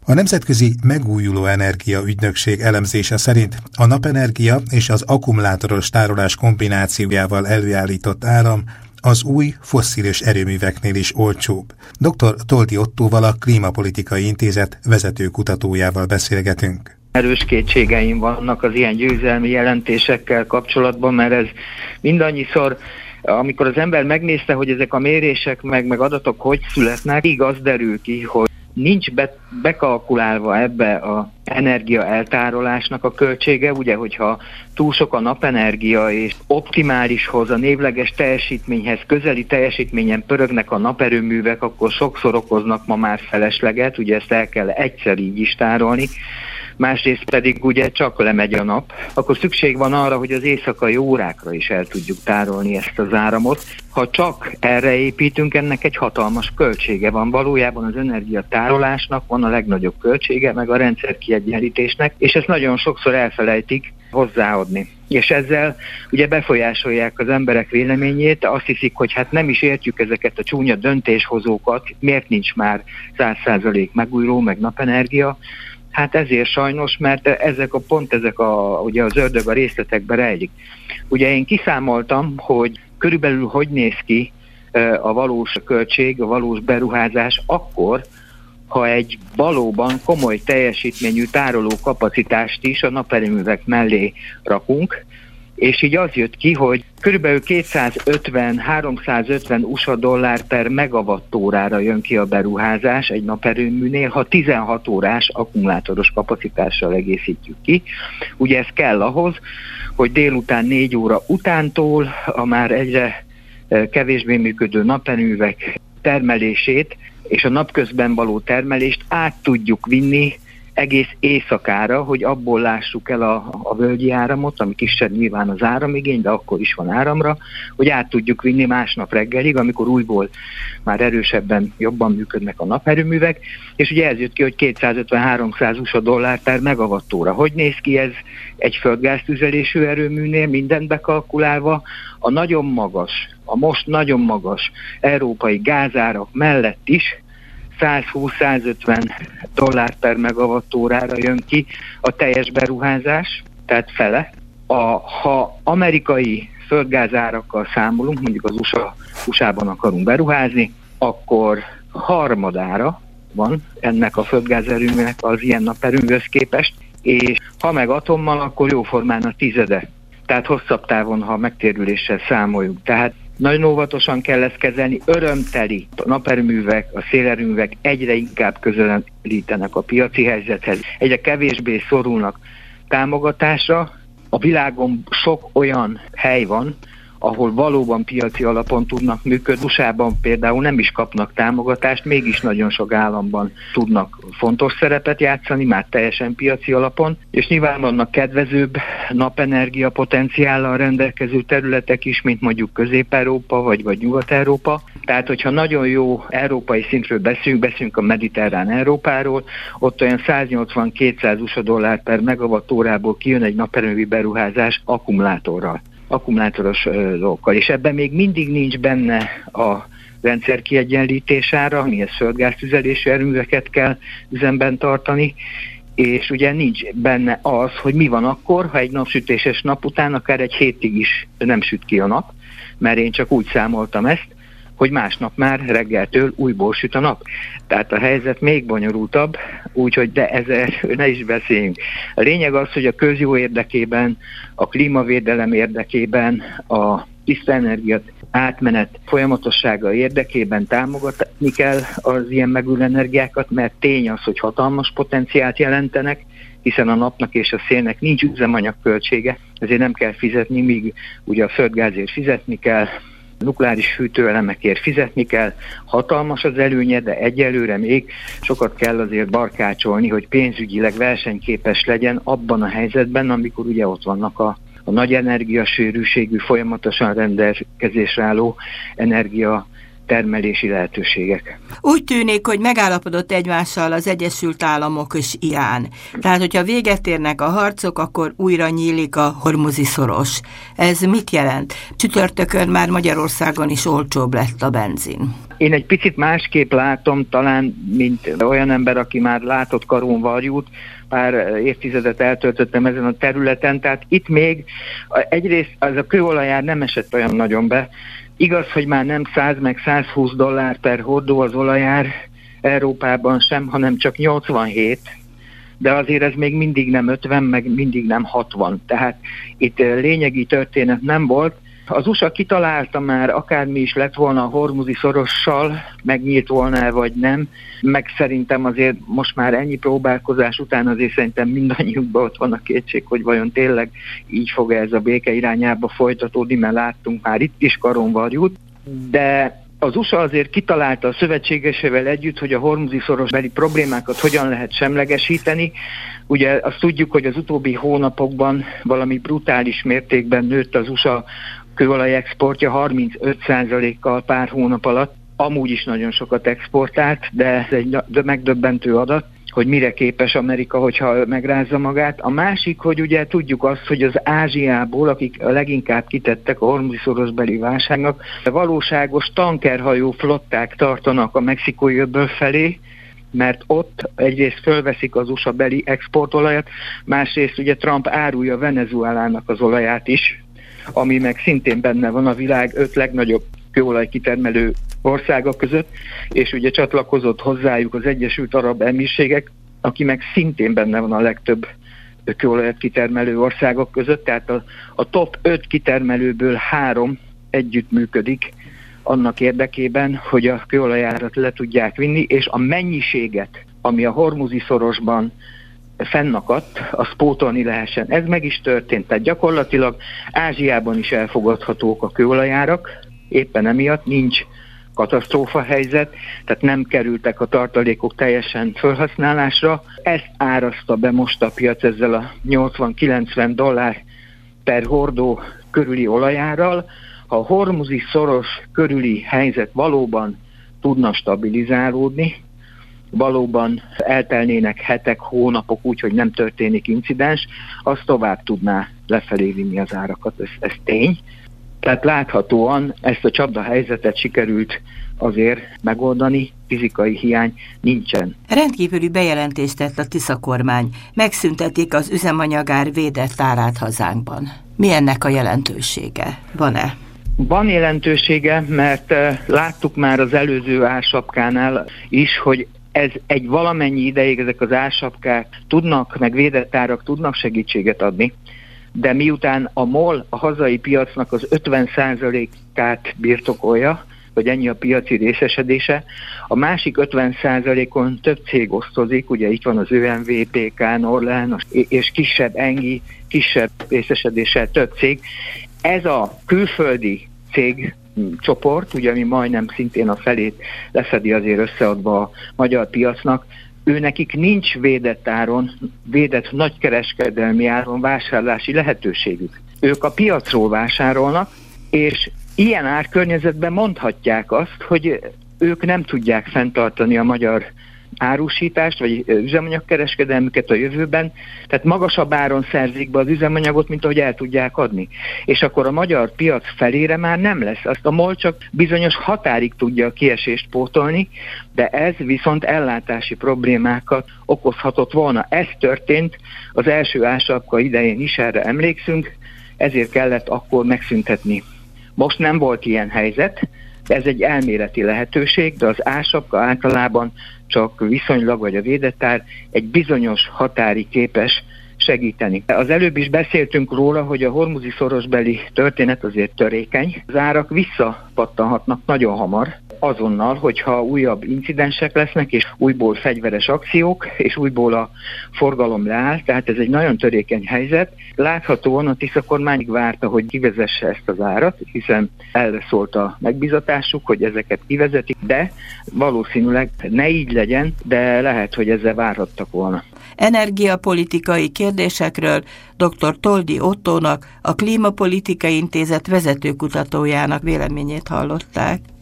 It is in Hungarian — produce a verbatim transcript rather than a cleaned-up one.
A Nemzetközi Megújuló Energia Ügynökség elemzése szerint a napenergia és az akkumulátoros tárolás kombinációjával előállított áram az új fosszilis erőműveknél is olcsóbb. dr. Toldi Ottóval, a Klímapolitikai Intézet vezető kutatójával beszélgetünk. Erős kétségeim vannak az ilyen győzelmi jelentésekkel kapcsolatban, mert ez mindannyiszor, amikor az ember megnézte, hogy ezek a mérések meg, meg adatok hogy születnek, igaz derül ki, hogy nincs be, bekalkulálva ebbe az energia eltárolásnak a költsége, ugye, hogyha túl sok a napenergia és optimálishoz, a névleges teljesítményhez közeli teljesítményen pörögnek a naperőművek, akkor sokszor okoznak ma már felesleget, ugye ezt el kell egyszer így is tárolni. Másrészt pedig ugye csak lemegy a nap, akkor szükség van arra, hogy az éjszakai órákra is el tudjuk tárolni ezt az áramot. Ha csak erre építünk, ennek egy hatalmas költsége van. Valójában az energiatárolásnak van a legnagyobb költsége, meg a rendszerkiegyenlítésnek, és ezt nagyon sokszor elfelejtik hozzáadni. És ezzel ugye befolyásolják az emberek véleményét, azt hiszik, hogy hát nem is értjük ezeket a csúnya döntéshozókat, miért nincs már száz százalék megújuló, meg napenergia. Hát ezért sajnos, mert ezek a pont, ezek a, ugye az ördög a részletekbe rejlik. Ugye én kiszámoltam, hogy körülbelül hogy néz ki a valós költség, a valós beruházás akkor, ha egy valóban komoly teljesítményű tároló kapacitást is a naperőművek mellé rakunk, és így az jött ki, hogy körülbelül kétszázötven-háromszázötven u es á dollár per megawattórára jön ki a beruházás egy naperőműnél, ha tizenhat órás akkumulátoros kapacitással egészítjük ki. Ugye ez kell ahhoz, hogy délután négy óra utántól a már egyre kevésbé működő naperőművek termelését és a napközben való termelést át tudjuk vinni egész éjszakára, hogy abból lássuk el a, a völgyi áramot, ami kisebb nyilván az áramigény, de akkor is van áramra, hogy át tudjuk vinni másnap reggelig, amikor újból már erősebben, jobban működnek a naperőművek, és ugye ez jött ki, hogy kétszázötven-háromszáz u es á dollár per megawattóra. Hogy néz ki ez egy földgáztüzelésű erőműnél, mindent bekalkulálva? A nagyon magas, a most nagyon magas európai gázárak mellett is százhúsz-százötven dollár per megawattórára jön ki a teljes beruházás, tehát fele. A, ha amerikai földgázárakkal számolunk, mondjuk az u es á, u es á-ban akarunk beruházni, akkor harmadára van ennek a földgázerőműnek az ilyen naperőműhöz képest, és ha meg atommal, akkor jóformán a tizede. Tehát hosszabb távon, ha megtérüléssel számoljuk. Tehát nagyon óvatosan kell ezt kezelni, örömteli a naperőművek, a szélerőművek egyre inkább közelítenek a piaci helyzethez, egyre kevésbé szorulnak támogatásra. A világon sok olyan hely van, ahol valóban piaci alapon tudnak működni. u es á-ban például nem is kapnak támogatást, mégis nagyon sok államban tudnak fontos szerepet játszani, már teljesen piaci alapon, és nyilván vannak kedvezőbb napenergia potenciállal rendelkező területek is, mint mondjuk Közép-Európa vagy, vagy Nyugat-Európa. Tehát, hogyha nagyon jó európai szintről beszélünk, beszélünk a mediterrán Európáról, ott olyan száznyolcvan-kétszáz u es á dollár per megawattórából kijön egy naperőmű beruházás akkumulátorral. akkumulátoros dolgokkal, és ebben még mindig nincs benne a rendszer kiegyenlítésára, amihez földgáztüzelésű erőműveket kell üzemben tartani, és ugye nincs benne az, hogy mi van akkor, ha egy napsütéses nap után akár egy hétig is nem süt ki a nap, mert én csak úgy számoltam ezt, hogy másnap már reggeltől újból süt a nap. Tehát a helyzet még bonyolultabb, úgyhogy de ezzel ne is beszéljünk. A lényeg az, hogy a közjó érdekében, a klímavédelem érdekében, a tiszta energia átmenet folyamatossága érdekében támogatni kell az ilyen megújuló energiákat, mert tény az, hogy hatalmas potenciált jelentenek, hiszen a napnak és a szélnek nincs üzemanyagköltsége, ezért nem kell fizetni, míg ugye a földgázért fizetni kell, nukleáris fűtőelemekért fizetni kell, hatalmas az előnye, de egyelőre még sokat kell azért barkácsolni, hogy pénzügyileg versenyképes legyen abban a helyzetben, amikor ugye ott vannak a, a nagy energiasűrűségű, folyamatosan rendelkezésre álló energia termelési lehetőségek. Úgy tűnik, hogy megállapodott egymással az Egyesült Államok és Irán. Tehát, hogyha véget érnek a harcok, akkor újra nyílik a hormuzi szoros. Ez mit jelent? Csütörtökön már Magyarországon is olcsóbb lett a benzin. Én egy picit másképp látom, talán, mint olyan ember, aki már látott Karonvarjút, pár évtizedet eltöltöttem ezen a területen, tehát itt még egyrészt az a kőolajár nem esett olyan nagyon be. Igaz, hogy már nem száz meg százhúsz dollár per hordó az olajár Európában sem, hanem csak nyolcvanhét, de azért ez még mindig nem ötven, meg mindig nem hatvan. Tehát itt lényegi történet nem volt. Az u es á kitalálta már, akármi is lett volna a hormuzi szorossal, megnyílt volna vagy nem, meg szerintem azért most már ennyi próbálkozás után azért szerintem mindannyiunkban ott van a kétség, hogy vajon tényleg így fog ez a béke irányába folytatódni, mert láttunk már itt is Karonvarjút, de az u es á azért kitalálta a szövetségesével együtt, hogy a hormuzi szorosbeli problémákat hogyan lehet semlegesíteni. Ugye azt tudjuk, hogy az utóbbi hónapokban valami brutális mértékben nőtt az u es á kőolaj exportja harmincöt százalékkal pár hónap alatt. Amúgy is nagyon sokat exportált, de ez egy megdöbbentő adat, hogy mire képes Amerika, hogyha megrázza magát. A másik, hogy ugye tudjuk azt, hogy az Ázsiából, akik a leginkább kitettek a hormuzi-szorosbeli válságnak, valóságos tankerhajó flották tartanak a mexikói öböl felé, mert ott egyrészt fölveszik az u es á beli exportolajat, másrészt ugye Trump árulja Venezuelának az olaját is, ami meg szintén benne van a világ öt legnagyobb kőolajkitermelő országok között, és ugye csatlakozott hozzájuk az Egyesült Arab Emírségek, aki meg szintén benne van a legtöbb kőolajat kitermelő országok között, tehát a, a top öt kitermelőből három együttműködik annak érdekében, hogy a kőolajárat le tudják vinni, és a mennyiséget, ami a hormuzi szorosban fennakadt, azt pótolni lehessen. Ez meg is történt, tehát gyakorlatilag Ázsiában is elfogadhatók a kőolajárak, éppen emiatt nincs katasztrófa helyzet, tehát nem kerültek a tartalékok teljesen felhasználásra. Ezt árazta be most a piac ezzel a nyolcvan-kilencven dollár per hordó körüli olajárral. Ha a hormuzi szoros körüli helyzet valóban tudna stabilizálódni, valóban eltelnének hetek, hónapok úgy, hogy nem történik incidens, az tovább tudná lefelé vinni az árakat, ez, ez tény. Tehát láthatóan ezt a csapdahelyzetet sikerült azért megoldani, fizikai hiány nincsen. Rendkívüli bejelentést tett a Tisza kormány. Megszüntetik az üzemanyagár védett árát hazánkban. Mi ennek a jelentősége? Van-e? Van jelentősége, mert láttuk már az előző ársapkánál is, hogy ez egy valamennyi ideig ezek az ársapkák tudnak, meg védett árak tudnak segítséget adni, de miután a MOL a hazai piacnak az ötven százalékát birtokolja, vagy ennyi a piaci részesedése, a másik ötven százalékon több cég osztozik, ugye itt van az ö em vé, pé ká, Norlán, és kisebb Engi, kisebb részesedéssel több cég. Ez a külföldi cég csoport, ugye ami majdnem szintén a felét lefedi azért összeadva a magyar piacnak, ő nekik nincs védett áron, védett nagykereskedelmi áron vásárlási lehetőségük. Ők a piacról vásárolnak, és ilyen árkörnyezetben mondhatják azt, hogy ők nem tudják fenntartani a magyar árusítást, vagy üzemanyagkereskedelmüket a jövőben, tehát magasabb áron szerzik be az üzemanyagot, mint ahogy el tudják adni. És akkor a magyar piac felére már nem lesz. Azt a MOL csak bizonyos határig tudja a kiesést pótolni, de ez viszont ellátási problémákat okozhatott volna. Ez történt az első ársapka idején is, erre emlékszünk, ezért kellett akkor megszüntetni. Most nem volt ilyen helyzet, ez egy elméleti lehetőség, de az ársapka általában csak viszonylag, vagy a védett ár egy bizonyos határig képes segíteni. Az előbb is beszéltünk róla, hogy a hormuzi szorosbeli történet azért törékeny. Az árak visszapattanhatnak nagyon hamar, azonnal, hogyha újabb incidensek lesznek, és újból fegyveres akciók, és újból a forgalom leáll, tehát ez egy nagyon törékeny helyzet. Láthatóan a Tisza kormány várta, hogy kivezesse ezt az árat, hiszen erre szólt a megbízatásuk, hogy ezeket kivezetik, de valószínűleg ne így legyen, de lehet, hogy ezzel várhattak volna. Energiapolitikai kérdésekről dr. Toldi Ottónak, a Klímapolitikai Intézet vezetőkutatójának véleményét hallották.